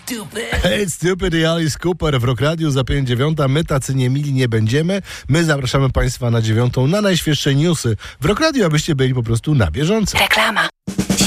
Hey stupid i Alice Cooper w Rock Radiu za 5:09. My tacy niemili nie będziemy. My zapraszamy Państwa na 9:00 na najświeższe newsy w Rock Radiu, abyście byli po prostu na bieżąco. Reklama.